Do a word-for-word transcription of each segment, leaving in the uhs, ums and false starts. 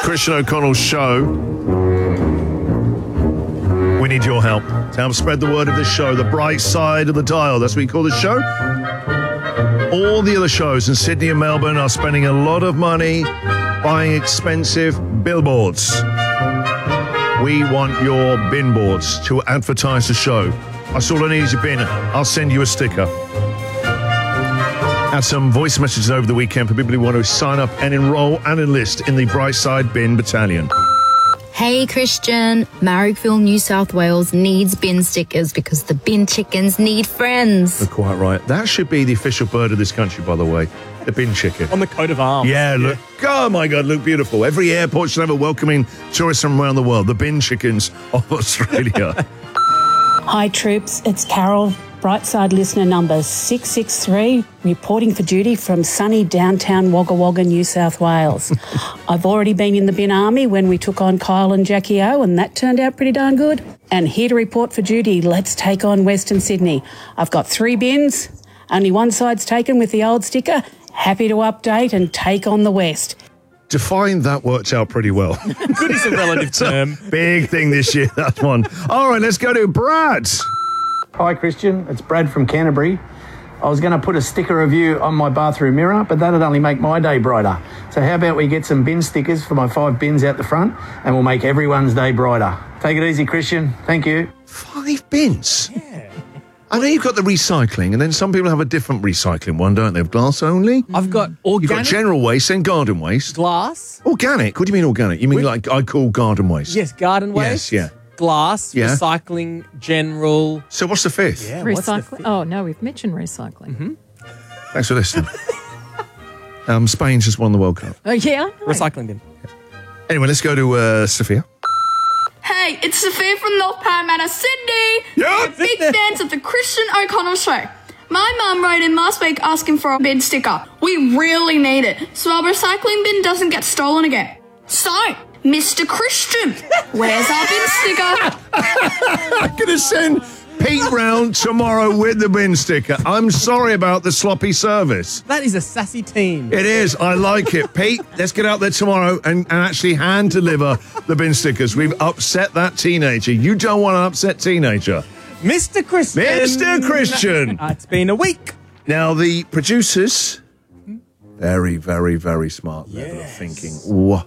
Christian O'Connell Show. We need your help to help spread the word of this show, the bright side of the dial. That's what we call the show. All the other shows in Sydney and Melbourne are spending a lot of money buying expensive billboards. We want your bin boards to advertise the show. That's all I need is your bin. I'll send you a sticker. Had some voice messages over the weekend for people who want to sign up and enroll and enlist in the Brightside Bin Battalion. Hey Christian, Marrickville, New South Wales needs bin stickers because the bin chickens need friends. You're quite right. That should be the official bird of this country, by the way. The bin chicken. On the coat of arms. Yeah, look. Yeah. Oh my God, look beautiful. Every airport should have a welcoming tourists from around the world. The bin chickens of Australia. Hi troops, it's Carol, Brightside listener number six six three, reporting for duty from sunny downtown Wagga Wagga, New South Wales. I've already been in the bin army when we took on Kyle and Jackie O, and that turned out pretty darn good. And here to report for duty, let's take on Western Sydney. I've got three bins, only one side's taken with the old sticker. Happy to update and take on the West. Define that worked out pretty well. Good is a relative term. Big thing this year, that one. All right, let's go to Brad. Hi, Christian. It's Brad from Canterbury. I was going to put a sticker of you on my bathroom mirror, but that'd only make my day brighter. So how about we get some bin stickers for my five bins out the front, and we'll make everyone's day brighter. Take it easy, Christian. Thank you. Five bins? Yeah. I know you've got the recycling, and then some people have a different recycling one, don't they? Have glass only? I've got organic. You've got general waste and garden waste. Glass. Organic? What do you mean organic? You mean With, like I call garden waste? Yes, garden waste. Yes, yeah. Glass, yeah. Recycling, general. So what's the fifth? Yeah, recycling. Fi- oh, no, we've mentioned recycling. Mm-hmm. Thanks for listening. um, Spain just won the World Cup. Oh, yeah? Recycling bin. Anyway, let's go to uh, Sophia. Hey, it's Sophia from North Parramatta, Sydney. Yeah. We're big fans of the Christian O'Connell Show. My mum wrote in last week asking for a bin sticker. We really need it, so our recycling bin doesn't get stolen again. So, Mister Christian, where's our bin sticker? I'm going to send Pete round tomorrow with the bin sticker. I'm sorry about the sloppy service. That is a sassy team. It is. I like it. Pete, let's get out there tomorrow and, and actually hand deliver the bin stickers. We've upset that teenager. You don't want an upset teenager. Mister Christian. Mister Christian. Uh, it's been a week. Now, the producers, very, very, very smart yes. level of thinking. Wow.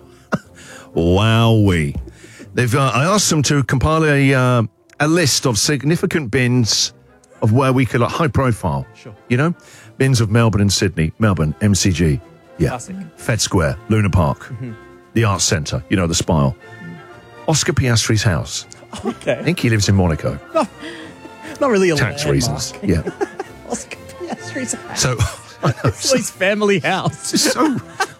Wowee. They've, uh, I asked them to compile a... Uh, a list of significant bins of where we could, like, high profile. Sure. You know? Bins of Melbourne and Sydney. Melbourne, M C G. Yeah. Classic. Fed Square, Luna Park. Mm-hmm. The Arts Centre, you know, the Spile. Mm. Oscar Piastri's house. Okay. I think he lives in Monaco. Not, not really a Tax landmark. reasons. Yeah. Oscar Piastri's house. So... It's his family house. It's so...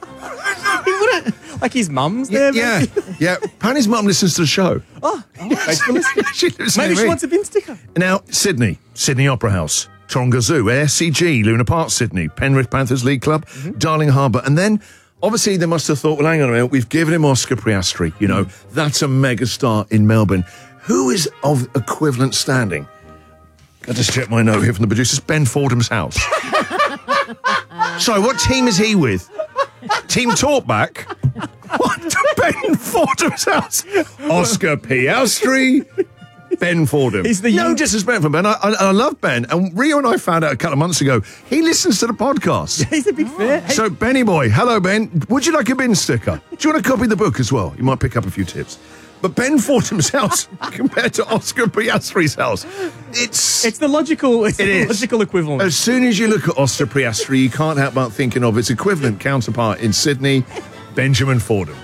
Like his mum's there? Yeah, maybe? yeah. Apparently his mum listens to the show. Oh, oh thanks for listening. she lives Maybe to she me. wants a bin sticker. Now, Sydney, Sydney Opera House, Taronga Zoo, S C G, Luna Park, Sydney, Penrith Panthers League Club, mm-hmm. Darling Harbour. And then, obviously, they must have thought, well, hang on a minute, we've given him Oscar Piastri. You know, mm. that's a megastar in Melbourne. Who is of equivalent standing? I just checked my note here from the producers. Ben Fordham's house. Sorry, what team is he with? Team Talkback? What? Ben Fordham's house? Oscar Piastri, Ben Fordham. He's the no young... disrespect for Ben. I, I, I love Ben. And Rio and I found out a couple of months ago, he listens to the podcast. Yeah, he's a big oh. fan. Hey. So, Benny boy, hello, Ben. Would you like a bin sticker? Do you want to copy the book as well? You might pick up a few tips. But Ben Fordham's house compared to Oscar Piastri's house, it's... It's the logical, it's it the is. logical equivalent. As soon as you look at Oscar Piastri, you can't help but thinking of its equivalent counterpart in Sydney, Benjamin Fordham.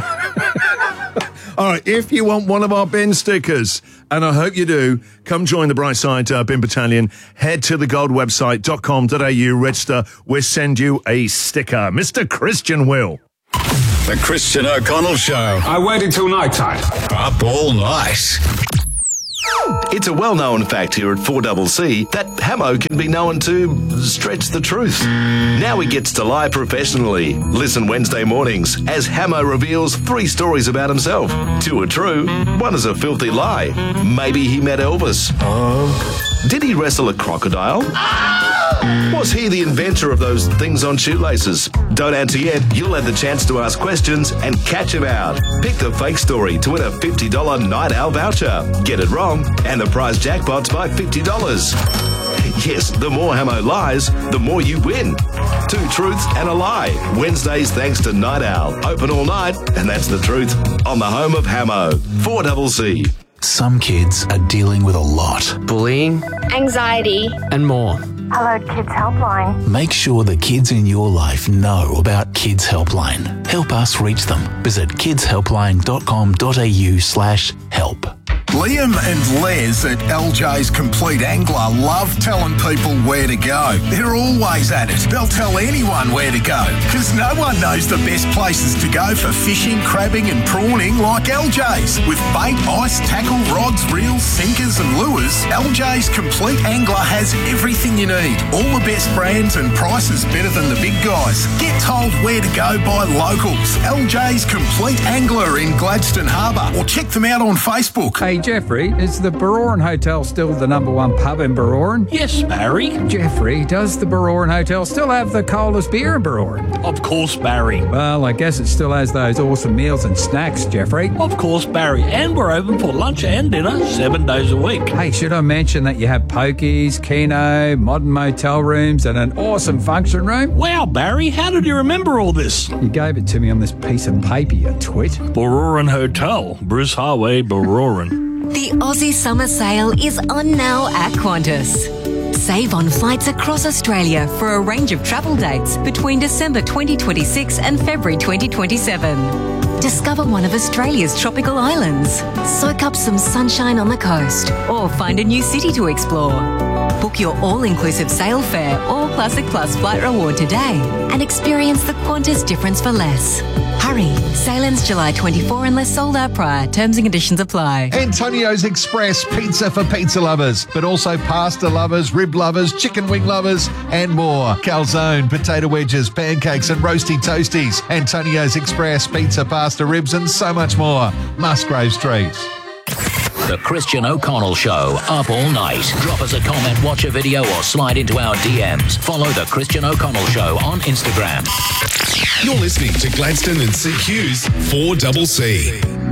All right, if you want one of our bin stickers, and I hope you do, come join the Brightside uh, Bin Battalion. Head to the gold website dot com dot a u, register. We'll send you a sticker. Mister Christian will. The Christian O'Connell Show. I waited till night time. Up all night. It's a well-known fact here at four C C that Hamo can be known to stretch the truth. Now he gets to lie professionally. Listen Wednesday mornings as Hamo reveals three stories about himself. Two are true, one is a filthy lie. Maybe he met Elvis. Uh. Did he wrestle a crocodile? Was he the inventor of those things on shoelaces? Don't answer yet. You'll have the chance to ask questions and catch him out. Pick the fake story to win a fifty dollars Night Owl voucher. Get it wrong, and the prize jackpot's by fifty dollars. Yes, the more Hamo lies, the more you win. Two truths and a lie. Wednesdays thanks to Night Owl. Open all night, and that's the truth. On the home of Hamo. four C C. Some kids are dealing with a lot. Bullying, anxiety, and more. Hello Kids Helpline. Make sure the kids in your life know about Kids Helpline. Help us reach them. Visit kidshelpline.com.au slash help. Liam and Les at L J's Complete Angler love telling people where to go. They're always at it. They'll tell anyone where to go because no one knows the best places to go for fishing, crabbing and prawning like L J's. With bait, ice, tackle, rods, reels, sinkers and lures, L J's Complete Angler has everything you need. All the best brands and prices better than the big guys. Get told where to go by locals. L J's Complete Angler in Gladstone Harbour, or check them out on Facebook. Hey Jeffrey, is the Baroran Hotel still the number one pub in Baroran? Yes, Barry. Jeffrey, does the Baroran Hotel still have the coldest beer in Baroran? Of course, Barry. Well, I guess it still has those awesome meals and snacks, Jeffrey. Of course, Barry. And we're open for lunch and dinner seven days a week. Hey, should I mention that you have pokies, keno, modern motel rooms and an awesome function room? Wow, Barry, how did you remember all this? You gave it to me on this piece of paper, you twit. Baroran Hotel, Bruce Highway, Baroran. The Aussie Summer Sale is on now at Qantas. Save on flights across Australia for a range of travel dates between December twenty twenty-six and February twenty twenty-seven. Discover one of Australia's tropical islands, soak up some sunshine on the coast, or find a new city to explore. Book your all-inclusive sail fare or Classic Plus flight reward today and experience the Qantas difference for less. Hurry, sale ends July twenty-fourth unless sold out prior. Terms and conditions apply. Antonio's Express, pizza for pizza lovers, but also pasta lovers, rib lovers, chicken wing lovers, and more. Calzone, potato wedges, pancakes and roasty toasties. Antonio's Express, pizza, pasta, ribs and so much more. Musgrave Street. The Christian O'Connell Show, up all night. Drop us a comment, watch a video or slide into our D Ms. Follow The Christian O'Connell Show on Instagram. You're listening to Gladstone and C Q's four C C.